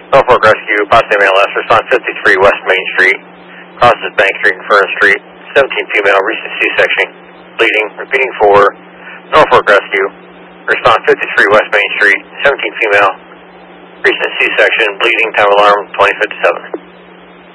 Norfolk Rescue, Boston MLS, response 53 West Main Street, crosses Bank Street and Fern Street, 17 female, recent C-section, bleeding, repeating for Norfolk Rescue, response 53 West Main Street, 17 female, recent C-section, bleeding, time alarm 2057.